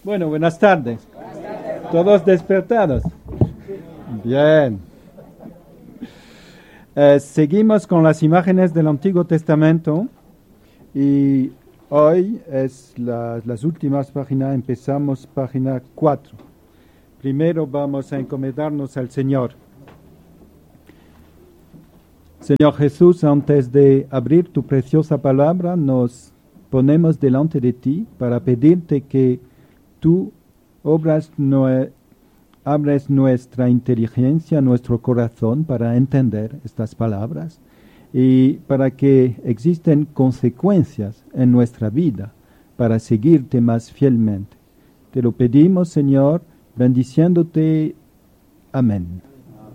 Bueno, buenas tardes. ¿Todos despertados? Bien. Seguimos con las imágenes del Antiguo Testamento y hoy es las últimas páginas, empezamos página 4. Primero vamos a encomendarnos al Señor. Señor Jesús, antes de abrir tu preciosa palabra, nos ponemos delante de ti para pedirte que tú abres nuestra inteligencia, nuestro corazón para entender estas palabras y para que existen consecuencias en nuestra vida para seguirte más fielmente. Te lo pedimos, Señor, bendiciéndote. Amén.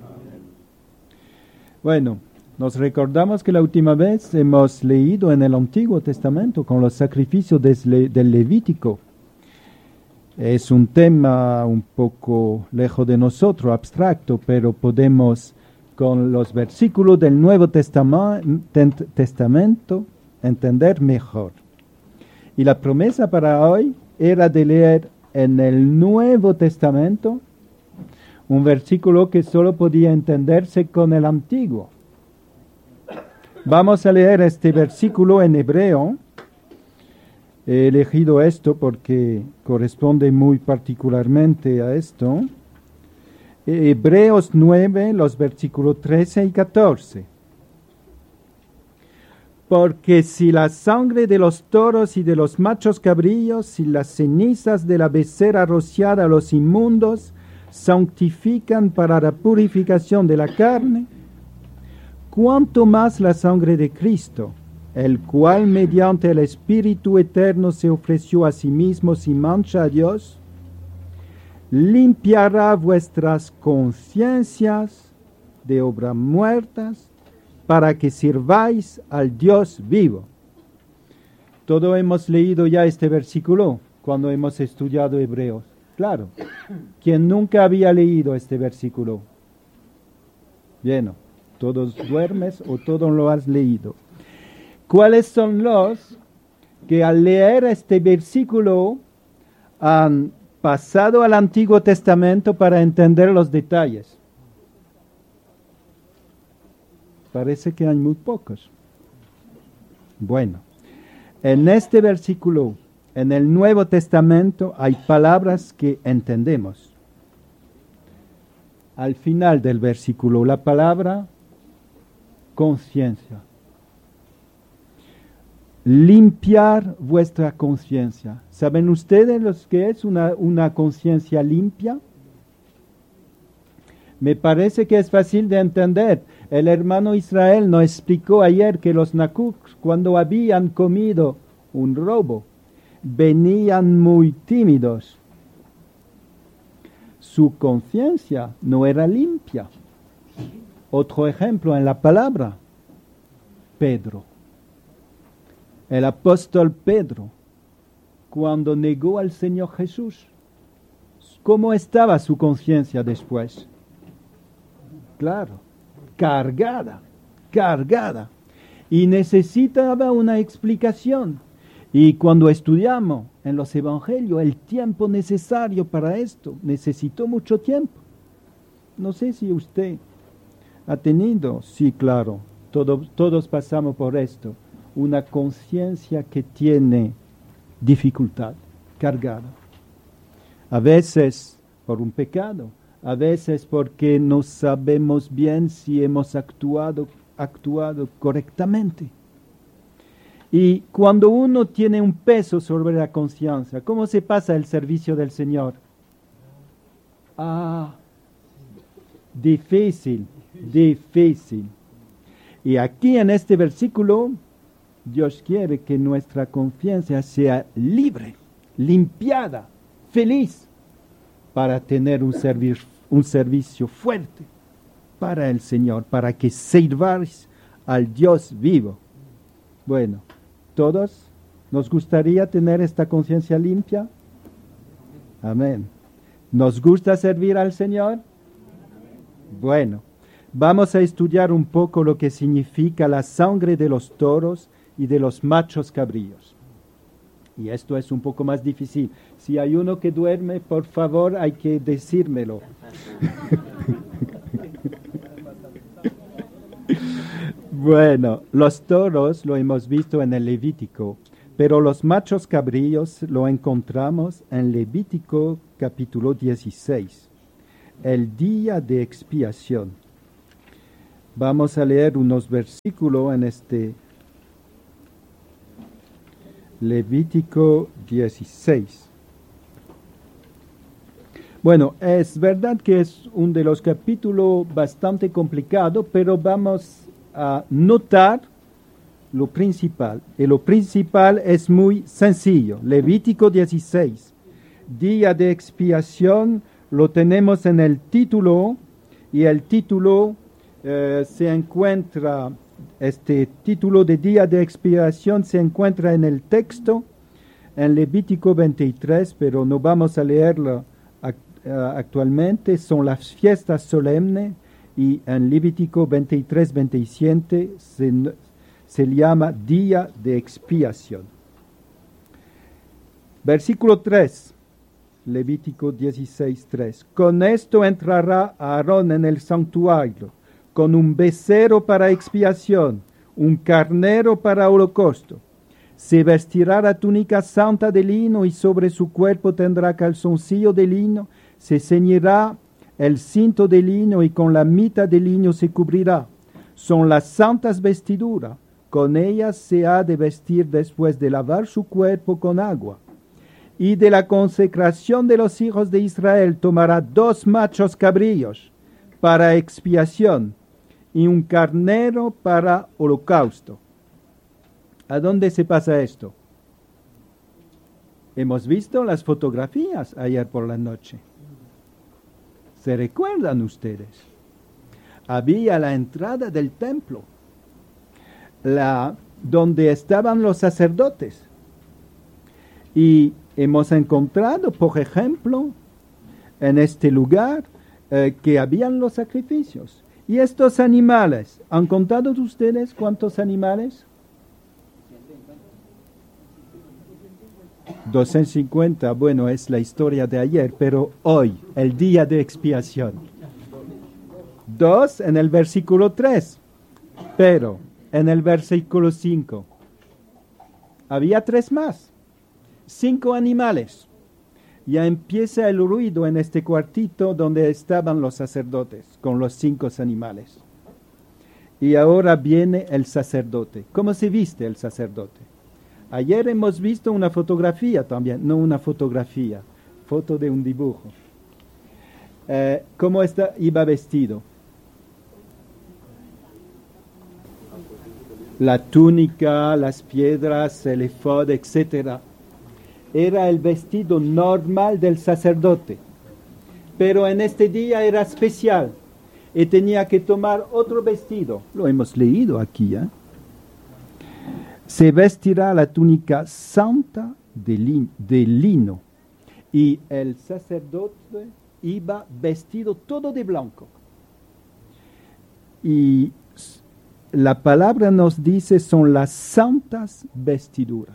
Bueno, nos recordamos que la última vez hemos leído en el Antiguo Testamento con los sacrificios del Levítico. Es un tema un poco lejos de nosotros, abstracto, pero podemos con los versículos del Nuevo Testamento entender mejor. Y la promesa para hoy era de leer en el Nuevo Testamento un versículo que solo podía entenderse con el Antiguo. Vamos a leer este versículo en hebreo. He elegido esto porque corresponde muy particularmente a esto. Hebreos 9, los versículos 13 y 14. Porque si la sangre de los toros y de los machos cabrillos y las cenizas de la becerra rociada a los inmundos santifican para la purificación de la carne, cuánto más la sangre de Cristo, el cual mediante el Espíritu Eterno se ofreció a sí mismo sin mancha a Dios, limpiará vuestras conciencias de obras muertas para que sirváis al Dios vivo. Todos hemos leído ya este versículo cuando hemos estudiado Hebreos. Claro, quien nunca había leído este versículo. Bien, todos duermes o todos lo has leído. ¿Cuáles son los que al leer este versículo han pasado al Antiguo Testamento para entender los detalles? Parece que hay muy pocos. Bueno, en este versículo, en el Nuevo Testamento, hay palabras que entendemos. Al final del versículo, la palabra conciencia. Limpiar vuestra conciencia. ¿Saben ustedes lo que es una conciencia limpia? Me parece que es fácil de entender. El hermano Israel nos explicó ayer que los nacucs, cuando habían comido un robo, venían muy tímidos. Su conciencia no era limpia. Otro ejemplo en la palabra, Pedro. El apóstol Pedro, cuando negó al Señor Jesús, ¿cómo estaba su conciencia después? Claro, cargada. Y necesitaba una explicación. Y cuando estudiamos en los evangelios, el tiempo necesario para esto, necesitó mucho tiempo. No sé si usted ha tenido, sí, claro, todos pasamos por esto. Una conciencia que tiene dificultad, cargada. A veces por un pecado, a veces porque no sabemos bien si hemos actuado correctamente. Y cuando uno tiene un peso sobre la conciencia, ¿cómo se pasa el servicio del Señor? Difícil. Y aquí en este versículo, Dios quiere que nuestra conciencia sea libre, limpiada, feliz, para tener un servicio fuerte para el Señor, para que sirváis al Dios vivo. Bueno, ¿todos nos gustaría tener esta conciencia limpia? Amén. ¿Nos gusta servir al Señor? Bueno, vamos a estudiar un poco lo que significa la sangre de los toros y de los machos cabríos. Y esto es un poco más difícil. Si hay uno que duerme, por favor, hay que decírmelo. Bueno, los toros lo hemos visto en el Levítico, pero los machos cabríos lo encontramos en Levítico capítulo 16, el día de expiación. Vamos a leer unos versículos en este Levítico 16. Bueno, es verdad que es uno de los capítulos bastante complicado, pero vamos a notar lo principal. Y lo principal es muy sencillo. Levítico 16, día de expiación, lo tenemos en el título, y el título se encuentra... Este título de día de expiación se encuentra en el texto, en Levítico 23, pero no vamos a leerlo actualmente. Son las fiestas solemnes y en Levítico 23, 27 se llama día de expiación. Versículo 3, Levítico 16, 3. Con esto entrará Aarón en el santuario, con un becerro para expiación, un carnero para holocausto. Se vestirá la túnica santa de lino y sobre su cuerpo tendrá calzoncillo de lino, se ceñirá el cinto de lino y con la mitad de lino se cubrirá. Son las santas vestiduras, con ellas se ha de vestir después de lavar su cuerpo con agua. Y de la consecración de los hijos de Israel tomará 2 machos cabríos para expiación, y un carnero para holocausto. ¿A dónde se pasa esto? Hemos visto las fotografías ayer por la noche. ¿Se recuerdan ustedes? Había la entrada del templo, donde estaban los sacerdotes. Y hemos encontrado, por ejemplo, en este lugar, que habían los sacrificios. Y estos animales, ¿han contado ustedes cuántos animales? 250, bueno, es la historia de ayer, pero hoy, el día de expiación. 2 en el versículo 3, pero en el versículo 5 había 3 más, 5 animales. Ya empieza el ruido en este cuartito donde estaban los sacerdotes con los 5 animales. Y ahora viene el sacerdote. ¿Cómo se viste el sacerdote? Ayer hemos visto una fotografía también, no una fotografía, foto de un dibujo. ¿Cómo iba vestido? La túnica, las piedras, el efod, etcétera. Era el vestido normal del sacerdote, pero en este día era especial y tenía que tomar otro vestido. Lo hemos leído aquí. Se vestirá la túnica santa de lino y el sacerdote iba vestido todo de blanco. Y la palabra nos dice son las santas vestiduras.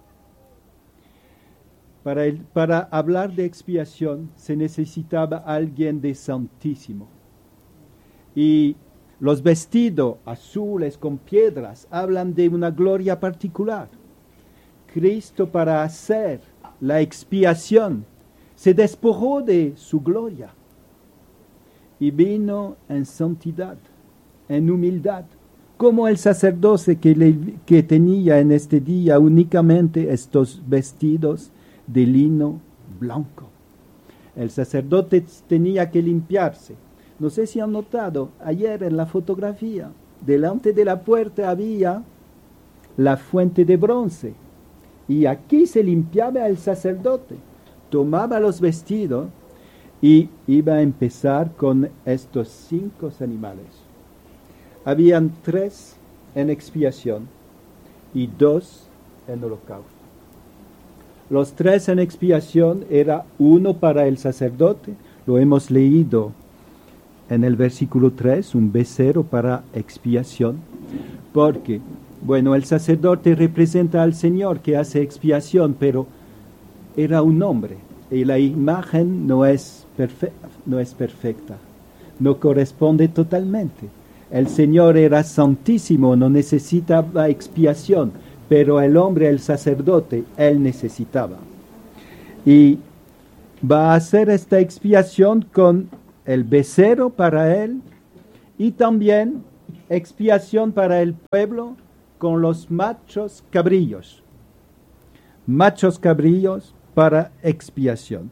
Para hablar de expiación se necesitaba alguien de santísimo. Y los vestidos azules con piedras hablan de una gloria particular. Cristo, para hacer la expiación, se despojó de su gloria y vino en santidad, en humildad, como el sacerdote que tenía en este día únicamente estos vestidos de lino blanco. El sacerdote tenía que limpiarse. No sé si han notado, ayer en la fotografía, delante de la puerta había la fuente de bronce. Y aquí se limpiaba el sacerdote. Tomaba los vestidos y iba a empezar con estos 5 animales. Habían 3 en expiación y 2 en holocausto. Los 3 en expiación era uno para el sacerdote, lo hemos leído en el versículo 3, un becerro para expiación, porque Bueno, el sacerdote representa al Señor que hace expiación, pero era un hombre y la imagen no es perfecta, no corresponde totalmente. El Señor era santísimo, no necesitaba expiación, pero el hombre, el sacerdote, él necesitaba. Y va a hacer esta expiación con el becerro para él y también expiación para el pueblo con los machos cabrillos. Machos cabrillos para expiación.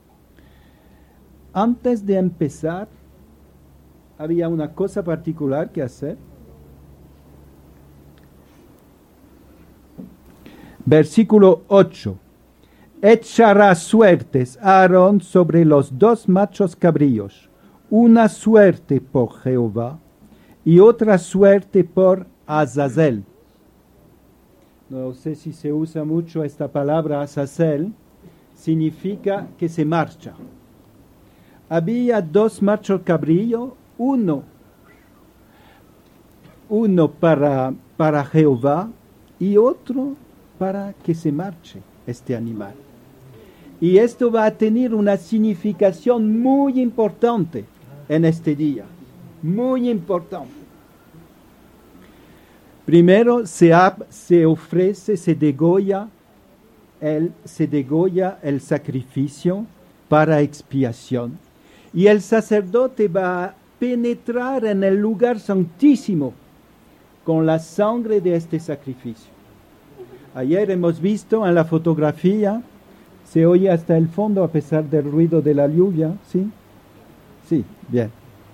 Antes de empezar, había una cosa particular que hacer. Versículo 8. Echará suertes a Aarón sobre los 2 machos cabríos, una suerte por Jehová y otra suerte por Azazel. No sé si se usa mucho esta palabra Azazel, significa que se marcha. Había 2 machos cabríos, uno para Jehová y otro para que se marche este animal. Y esto va a tener una significación muy importante en este día, muy importante. Primero se ofrece, se degolla el sacrificio para expiación. Y el sacerdote va a penetrar en el lugar santísimo con la sangre de este sacrificio. Ayer hemos visto en la fotografía, se oye hasta el fondo a pesar del ruido de la lluvia, ¿sí? Sí, bien.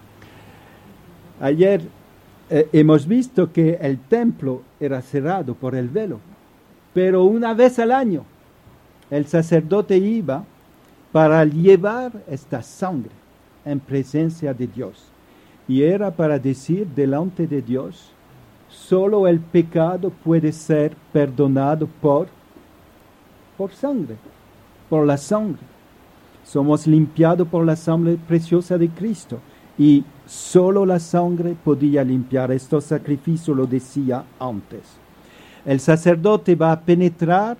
Ayer hemos visto que el templo era cerrado por el velo, pero una vez al año el sacerdote iba para llevar esta sangre en presencia de Dios. Y era para decir delante de Dios, solo el pecado puede ser perdonado por sangre, por la sangre. Somos limpiados por la sangre preciosa de Cristo. Y solo la sangre podía limpiar. Este sacrificio lo decía antes. El sacerdote va a penetrar.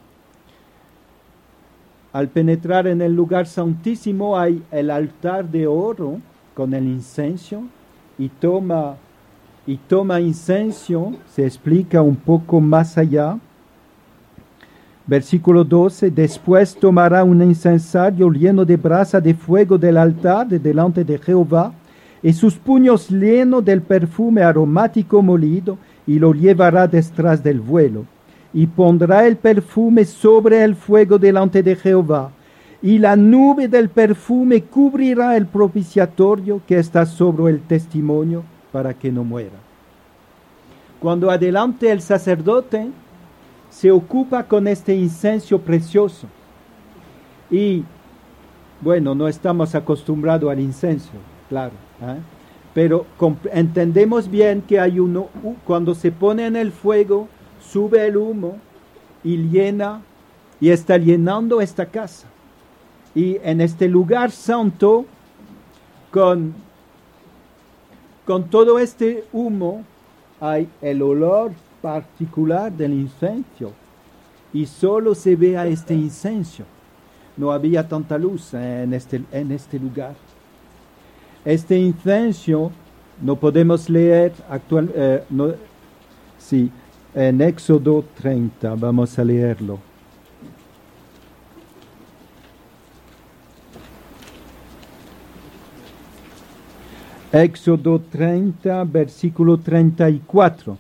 Al penetrar en el lugar santísimo hay el altar de oro con el incienso y toma incienso, se explica un poco más allá. Versículo 12, después tomará un incensario lleno de brasa de fuego del altar de delante de Jehová y sus puños llenos del perfume aromático molido y lo llevará detrás del vuelo. Y pondrá el perfume sobre el fuego delante de Jehová, y la nube del perfume cubrirá el propiciatorio que está sobre el testimonio para que no muera. Cuando adelante el sacerdote se ocupa con este incienso precioso, y bueno, no estamos acostumbrados al incienso, claro, pero entendemos bien que hay cuando se pone en el fuego, sube el humo y está llenando esta casa. Y en este lugar santo, con todo este humo, hay el olor particular del incienso. Y solo se ve a este incienso. No había tanta luz en este lugar. Este incienso no podemos leer en Éxodo 30, vamos a leerlo. Éxodo 30, versículo 34.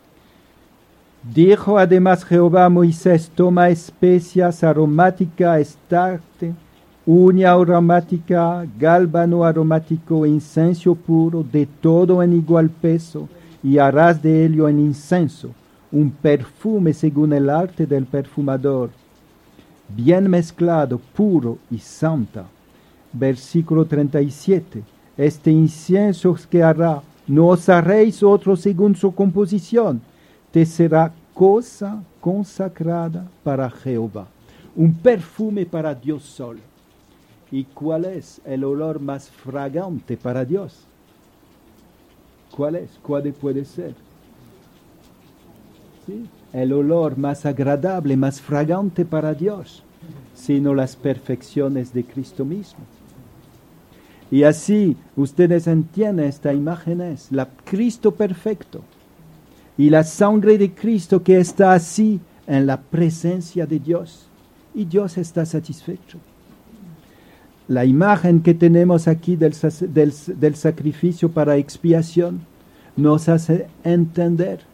Dijo además Jehová a Moisés, toma especias aromáticas, estarte, uña aromática, gálbano aromático, incienso puro, de todo en igual peso, y harás de ello en incienso un perfume según el arte del perfumador, bien mezclado, puro y santa. Versículo 37. Este incienso que hará, no os haréis otro según su composición, te será cosa consagrada para Jehová. Un perfume para Dios solo. ¿Y cuál es el olor más fragante para Dios? ¿Cuál es? ¿Cuál puede ser? ¿sí? El olor más agradable, más fragante para Dios, sino las perfecciones de Cristo mismo. Y así ustedes entienden esta imagen, es la Cristo perfecto y la sangre de Cristo que está así en la presencia de Dios, y Dios está satisfecho. La imagen que tenemos aquí del sacrificio para expiación nos hace entender